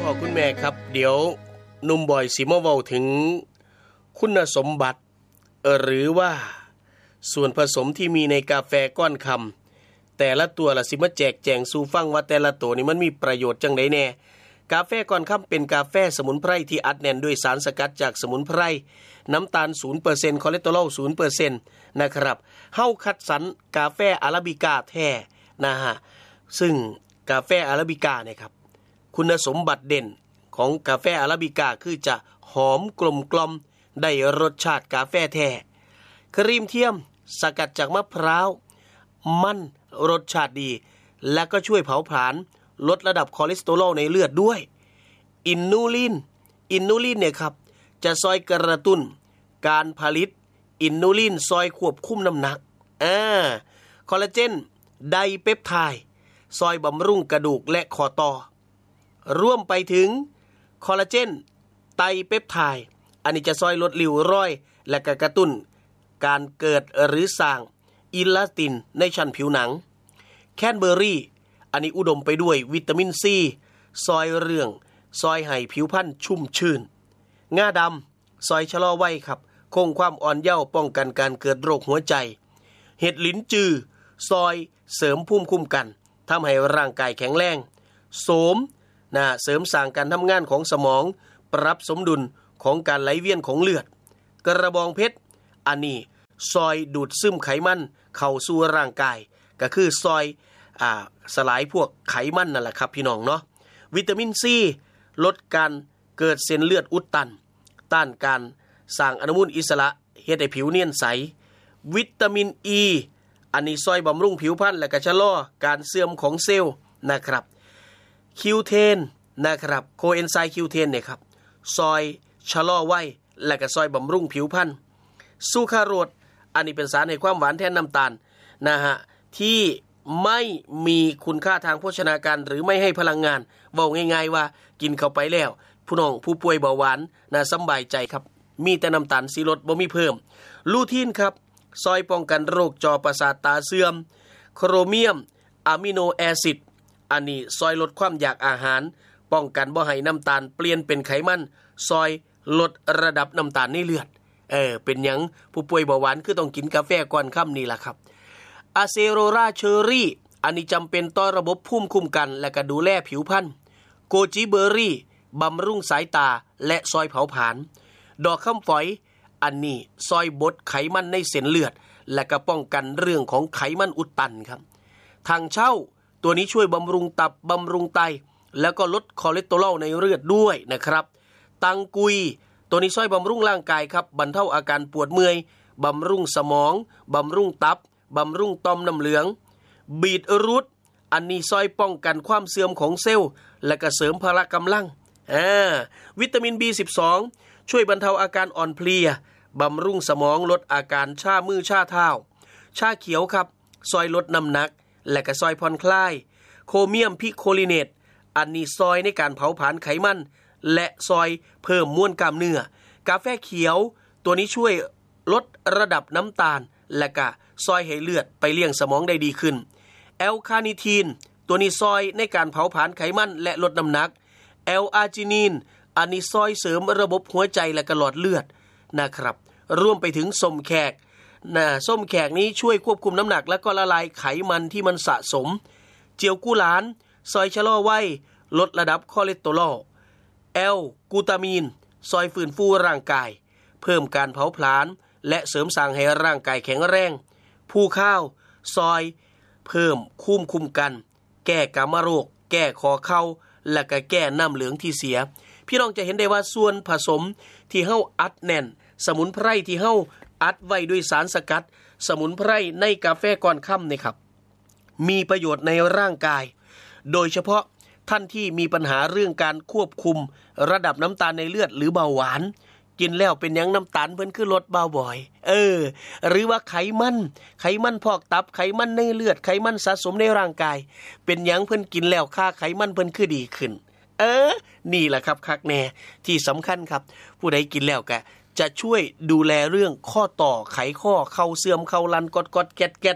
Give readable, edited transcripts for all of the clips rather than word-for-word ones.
พ่อคุณแม่ครับเดี๋ยวหนุ่มบอยสิมาเว้าถึงคุณสมบัติหรือว่าส่วนผสมที่มีในกาแฟก้อนคำแต่ละตัวละสิมาแจกแจงสู่ฟังว่าแต่ละตัวนี้มันมีประโยชน์จังได๋แน่กาแฟก้อนคำเป็นกาแฟสมุนไพรที่อัดแน่นด้วยสารสกัดจากสมุนไพรน้ำตาล 0% คอเลสเตอรอล 0% นะครับเฮาคัดสรรกาแฟอาราบิก้าแท้นะฮะซึ่งกาแฟอาราบิก้าเนี่ยครับคุณสมบัติเด่นของกาแฟอาราบิก้าคือจะหอมกลมกล่อมได้รสชาติกาแฟแท้ครีมเทียมสกัดจากมะพร้าวมันรสชาติดีและก็ช่วยเผาผลาญลดระดับคอเลสเตอรอลในเลือดด้วยอินนูลินเนี่ยครับจะซอยกระตุ้นการผลิตอินนูลินซอยควบคุมน้ำหนักคอลลาเจนไดเปปไทด์ซอยบำรุงกระดูกและข้อต่อรวมไปถึงคอลลาเจนไตรเปปไทด์อันนี้จะซอยลดริ้วรอยและกระตุ้นการเกิดหรือสร้างอิลาสตินในชั้นผิวหนังแคนเบอร์รี่อันนี้อุดมไปด้วยวิตามินซีซอยเรื่องซอยให้ผิวพรรณชุ่มชื่นงาดำซอยชะลอวัยครับคงความอ่อนเยาว์ป้องกันการเกิดโรคหัวใจเห็ดลิ้นจือซอยเสริมภูมิคุ้มกันทำให้ร่างกายแข็งแรงโสมเสริมสร้างการทำงานของสมองปรับสมดุลของการไหลเวียนของเลือดกระบองเพชรอันนี้ซอยดูดซึมไขมันเข้าสู่ร่างกายก็คือซอยสลายพวกไขมันนั่นแหละครับพี่น้องเนาะวิตามินซีลดการเกิดเส้นเลือดอุดตันต้านการสร้างอนุมูลอิสระเฮ็ดให้ผิวเนียนใสวิตามินอีอันนี้ซอยบำรุงผิวพรรณและก็ชะลอการเสื่อมของเซลล์นะครับคิวเทนนะครับโคเอนไซม์คิวเทนเนี่ยครับซอยชะลอวัยและก็ซอยบำรุงผิวพรรณซูคราโรสอันนี้เป็นสารให้ความหวานแทนน้ำตาลนะฮะที่ไม่มีคุณค่าทางโภชนาการหรือไม่ให้พลังงานเว้าง่ายๆว่ากินเข้าไปแล้วผู้น้องผู้ป่วยเบาหวานสำบายใจครับมีแต่น้ำตาลสีลดบ่มีเพิ่มลูทีนครับซอยป้องกันโรคจอประสาทตาเสื่อมโครเมียมอะมิโนแอซิดอันนี้ซอยลดความอยากอาหารป้องกันบ่ให้น้ำตาลเปลี่ยนเป็นไขมันซอยลดระดับน้ำตาลในเลือดเป็นหยังผู้ป่วยเบาหวานคือต้องกินกาแฟก่อนค่ำนี่ล่ะครับอะเซโรราเชอรี่อันนี้จำเป็นต่อระบบภูมิคุ้มกันและก็ดูแลผิวพรรณโกจิเบอร์รี่บำรุงสายตาและซอยเผาผลาญดอกคำฝอยอันนี้ซอยบดไขมันในเส้นเลือดและก็ป้องกันเรื่องของไขมันอุดตันครับทางเช่าตัวนี้ช่วยบำรุงตับบำรุงไตแล้วก็ลดคอเลสเตอรอลในเลือดด้วยนะครับตังกุยตัวนี้ช่วยบำรุงร่างกายครับบรรเทาอาการปวดเมื่อยบำรุงสมองบำรุงตับบำรุงต่อมน้ำเหลืองบีทรูทอันนี้ช่วยป้องกันความเสื่อมของเซลล์และก็เสริมพละกำลังวิตามิน B12 ช่วยบรรเทาอาการอ่อนเพลียบำรุงสมองลดอาการชามือชาเท้าชาเขียวครับซอยลดน้ำหนักและก็ซอยผ่อนคลายโคเมียมพิโคลิเนตอันนี้ซอยในการเผาผลาญไขมันและซอยเพิ่มมวลกล้ามเนื้อกาแฟเขียวตัวนี้ช่วยลดระดับน้ำตาลและก็ซอยให้เลือดไปเลี้ยงสมองได้ดีขึ้นแอลคาเนิทีนตัวนี้ซอยในการเผาผลาญไขมันและลดน้ำหนักแอลอาร์จินีนอันนี้ซอยเสริมระบบหัวใจและก็หลอดเลือดนะครับรวมไปถึงส้มแขกส้มแขกนี้ช่วยควบคุมน้ำหนักและก็ละลายไขมันที่มันสะสมเจียวกุหลาบซอยชะลอวัยลดระดับคอเลสเตอรอลแอลกูตามีนซอยฟื้นฟูร่างกายเพิ่มการเผาผลาญและเสริมสร้างให้ร่างกายแข็งแรงผู้ข้าวซอยเพิ่มคุ้มกันแก้กามโรคแก้คอเข่าและก็แก้น้ำเหลืองที่เสียพี่น้องจะเห็นได้ว่าส่วนผสมที่เฮาอัดแน่นสมุนไพรที่เฮาอัดไว้ด้วยสารสกัดสมุนไพรในกาแฟก่อนค่ำนี่ครับมีประโยชน์ในร่างกายโดยเฉพาะท่านที่มีปัญหาเรื่องการควบคุมระดับน้ำตาลในเลือดหรือเบาหวานกินแล้วเป็นหยังน้ำตาลเพิ่นคือลดเบาบ่อยหรือว่าไขมันพอกตับไขมันในเลือดไขมันสะสมในร่างกายเป็นหยังเพิ่นกินแล้วค่าไขมันเพิ่นคือดีขึ้นนี่แหละครับคักแน่ที่สำคัญครับผู้ใดกินแล้วก็จะช่วยดูแลเรื่องข้อต่อไขข้อเข่าเสื่อมเข่าลันกดแก๊ด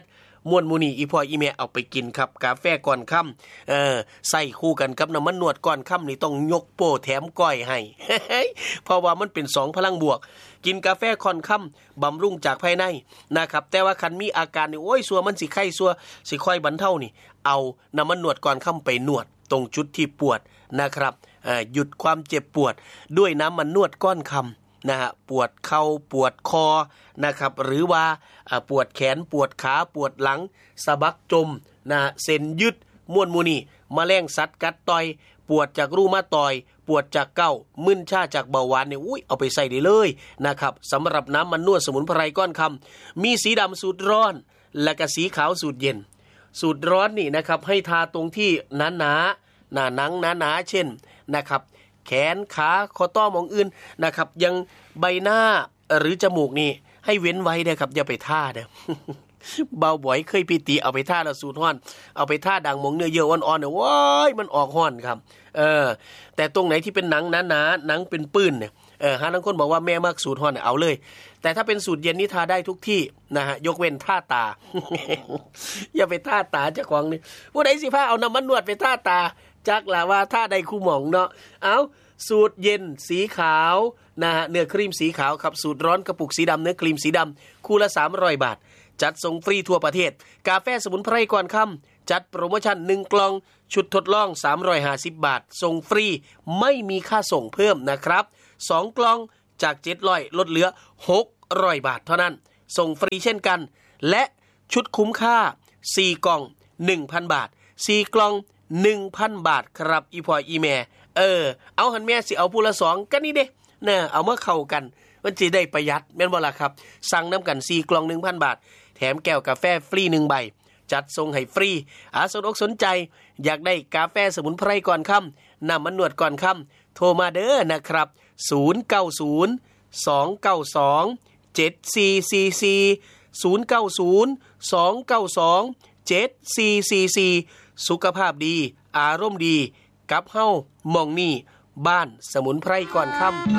ม่วนมูนี่อีพ่ออีแม่เอาไปกินครับกาแฟก่อนค่ำใส่คู่กันกับน้ำมันนวดก่อนค่ำนี่ต้องยกโป้แถมก้อยให้ เพราะว่ามันเป็น2พลังบวกกินกาแฟก่อนค่ำบำรุงจากภายในนะครับแต่ว่าคันมีอาการนี่โอ้ยซัวมันสิไข้ซัวสิค่อยบรรเทานี่เอาน้ำมันนวดก่อนค่ำไปนวดตรงจุดที่ปวดนะครับหยุดความเจ็บปวดด้วยน้ำมันนวดก้อนค่ำนะฮะปวดเข่าปวดคอนะครับหรือว่าปวดแขนปวดขาปวดหลังสะบักจมนะเส้นยึดม่วนมูนี่แมลงสัตว์กัดต่อยปวดจากรูมาตอยปวดจากเก้ามึนชาจากเบาหวานเนี่ยอุ้ยเอาไปใส่ได้เลยนะครับสำหรับน้ำมันนวดสมุนไพรก้อนคำมีสีดำสูตรร้อนและก็สีขาวสูตรเย็นสูตรร้อนนี่นะครับให้ทาตรงที่หนาหนาหนังหนาเช่นนะครับแขนขาคอต้อมองอื่นนะครับยังใบหน้าหรือจมูกนี่ให้เว้นไว้เด้อครับอย่าไปท่าเด้อ เบาบ่อยเคยพิตีเอาไปท่าแล้วสูตรฮ้อนเอาไปท่าดังมงเนื้อเยอะอ่อนๆเนี่ยว้ายมันออกฮ้อนครับแต่ตรงไหนที่เป็นหนังหนาๆหนังเป็นปื้นเนี่ยหาบางคนบอกว่าแม่มากสูตรฮ้อนเอาเลยแต่ถ้าเป็นสูตรเย็นนี่ทาได้ทุกที่นะฮะยกเว้นท่าตา อย่าไปท่าตาเจ้าของนี่ผู้ใดสิพาเอาน้ำมันนวดไปท่าตาจักล่ะว่าท่าใดคู่หม่องเนาะเอาสูตรเย็นสีขาวนะฮะเนื้อครีมสีขาวครับสูตรร้อนกระปุกสีดำเนื้อครีมสีดำคู่ละ300 บาทจัดส่งฟรีทั่วประเทศกาแฟสมุนไพรก่อนค่ำจัดโปรโมชั่น1กล่องชุดทดลอง350 บาทส่งฟรีไม่มีค่าส่งเพิ่มนะครับ2กล่องจาก700ลดเหลือ600 บาทเท่านั้นส่งฟรีเช่นกันและชุดคุ้มค่า4กล่อง 1,000 บาท4กล่อง 1,000 บาทครับอีพออีแม่เอาหันแม่สิเอาผู้ละ2กันนี่เด้นะเอามาเข้ากันมันสิได้ประหยัดแม่นบ่ล่ะครับสั่งน้ำกัน4กล่อง 1,000 บาทแถมแก้วกาแฟฟรี1ใบจัดส่งให้ฟรีสนอกสนใจอยากได้กาแฟสมุนไพรก่อนค่ำน้ำมันนวดก่อนค่ำโทรมาเด้อนะครับ090 292 7444 090 292 7444สุขภาพดีอารมณ์ดีกับเฮ้าหม่องนี่บ้านสมุนไพรก่อนค่ำ